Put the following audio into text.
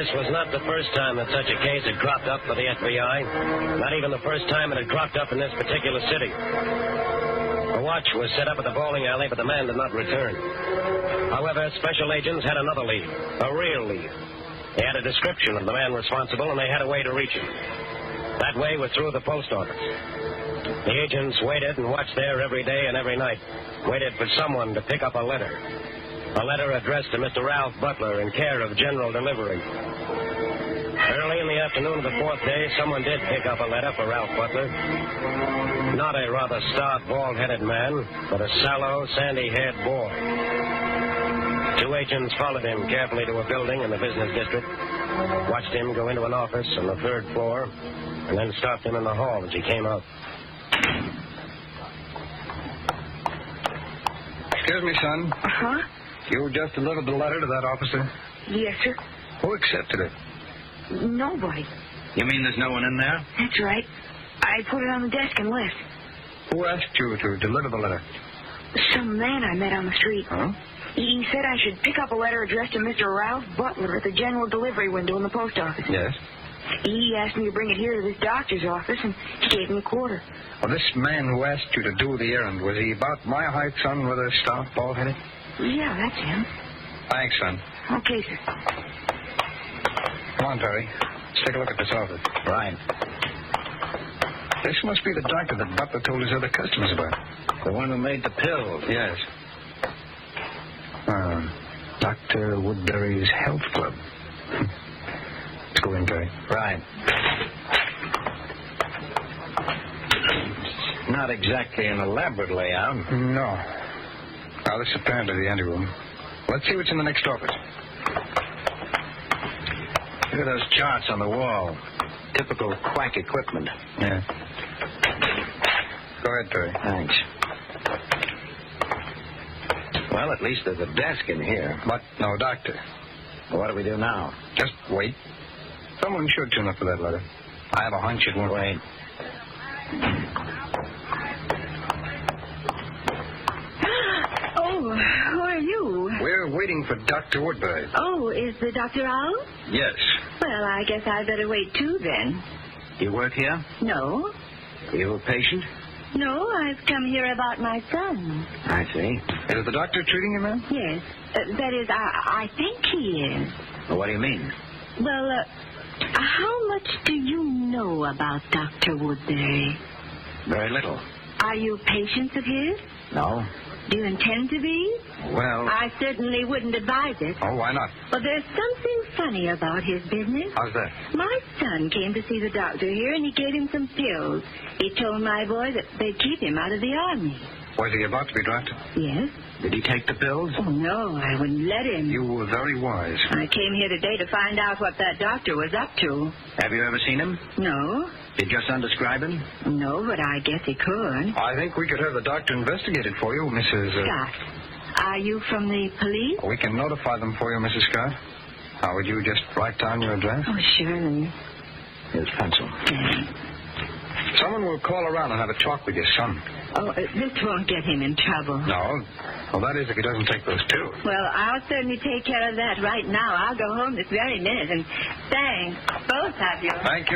This was not the first time that such a case had cropped up for the FBI. Not even the first time it had cropped up in this particular city. A watch was set up at the bowling alley, but the man did not return. However, special agents had another lead, a real lead. They had a description of the man responsible, and they had a way to reach him. That way was through the post office. The agents waited and watched there every day and every night, waited for someone to pick up a letter. A letter addressed to Mr. Ralph Butler in care of General Delivery. Early in the afternoon of the fourth day, someone did pick up a letter for Ralph Butler. Not a rather stout, bald-headed man, but a sallow, sandy-haired boy. Two agents followed him carefully to a building in the business district, watched him go into an office on the third floor, and then stopped him in the hall as he came out. Excuse me, son. Uh-huh? You just delivered the letter to that officer? Yes, sir. Who accepted it? Nobody. You mean there's no one in there? That's right. I put it on the desk and left. Who asked you to deliver the letter? Some man I met on the street. Huh? He said I should pick up a letter addressed to Mr. Ralph Butler at the general delivery window in the post office. Yes. He asked me to bring it here to this doctor's office, and he gave me a quarter. Well, this man who asked you to do the errand, was he about my height, son, with a stout, bald-headed? Yeah, that's him. Thanks, son. Okay, sir. Come on, Terry. Let's take a look at this office. Right. This must be the doctor that Butler told his other customers about. The one who made the pills. Yes. Dr. Woodbury's Health Club. Let's go in, Terry. Right. Not exactly an elaborate layout. No. Now, this is apparently the anteroom. Let's see what's in the next office. Look at those charts on the wall. Typical quack equipment. Yeah. Go ahead, Terry. Thanks. Well, at least there's a desk in here. But no doctor. Well, what do we do now? Just wait. Someone should tune up for that letter. I have a hunch it won't. Wait. Oh, who are you? We're waiting for Dr. Woodbury. Oh, is the doctor out? Yes. Well, I guess I'd better wait, too, then. You work here? No. Are you a patient? No, I've come here about my son. I see. Is the doctor treating him, ma'am? Yes. That is, I think he is. Well, what do you mean? Well, how much do you know about Dr. Woodbury? Very little. Are you patients of his? No. Do you intend to be? Well... I certainly wouldn't advise it. Oh, why not? Well, there's something funny about his business. How's that? My son came to see the doctor here, and he gave him some pills. He told my boy that they'd keep him out of the army. Was he about to be drafted? Yes? Did he take the pills? Oh, no, I wouldn't let him. You were very wise. I came here today to find out what that doctor was up to. Have you ever seen him? No? Did your son describe him? No, but I guess he could. I think we could have the doctor investigated for you, Mrs. Scott, are you from the police? We can notify them for you, Mrs. Scott. How would you just write down your address? Oh, surely. His pencil. Someone will call around and have a talk with your son. Oh, this won't get him in trouble. No. Well, that is if he doesn't take those pills. Well, I'll certainly take care of that right now. I'll go home this very minute, and thanks, both of you. Thank you.